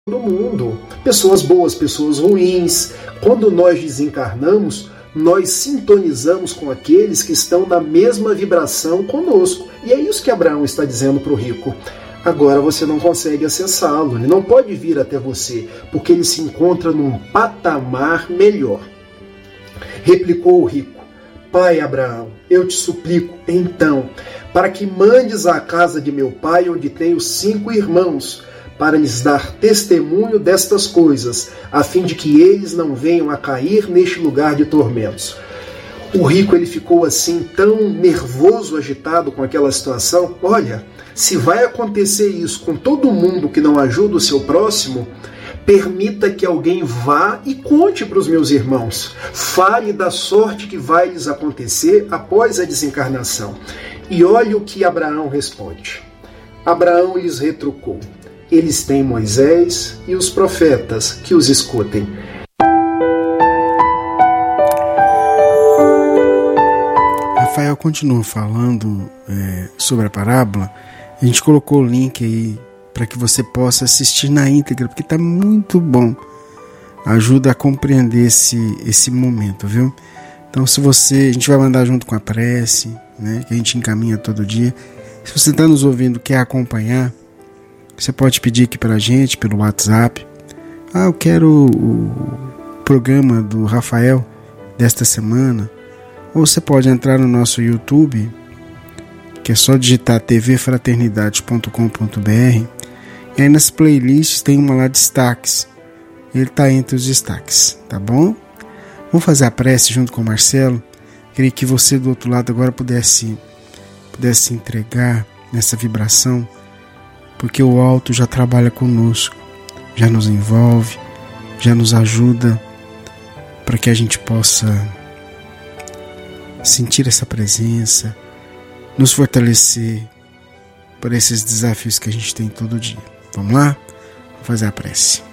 mundo. Pessoas boas, pessoas ruins. Quando nós desencarnamos, nós sintonizamos com aqueles que estão na mesma vibração conosco. E é isso que Abraão está dizendo para o rico. Agora você não consegue acessá-lo, ele não pode vir até você, porque ele se encontra num patamar melhor. Replicou o rico: Pai Abraão, eu te suplico, então, para que mandes à casa de meu pai, onde tenho 5 irmãos, para lhes dar testemunho destas coisas, a fim de que eles não venham a cair neste lugar de tormentos. O rico ele ficou assim tão nervoso, agitado com aquela situação. Olha, se vai acontecer isso com todo mundo que não ajuda o seu próximo, permita que alguém vá e conte para os meus irmãos. Fale da sorte que vai lhes acontecer após a desencarnação. E olha o que Abraão responde. Abraão lhes retrucou: eles têm Moisés e os profetas, que os escutem. Rafael continua falando sobre a parábola. A gente colocou o link aí para que você possa assistir na íntegra, porque está muito bom. Ajuda a compreender esse momento, viu? Então, a gente vai mandar junto com a prece, né, que a gente encaminha todo dia. Se você está nos ouvindo, quer acompanhar, você pode pedir aqui para a gente pelo WhatsApp. Eu quero o programa do Rafael desta semana. Ou você pode entrar no nosso YouTube, que é só digitar tvfraternidade.com.br, e aí nas playlists tem uma lá de destaques. Ele está entre os destaques, tá bom? Vamos fazer a prece junto com o Marcelo. Queria que você do outro lado agora pudesse entregar nessa vibração, porque o alto já trabalha conosco, já nos envolve, já nos ajuda, para que a gente possa sentir essa presença, nos fortalecer por esses desafios que a gente tem todo dia. Vamos lá? Vamos fazer a prece.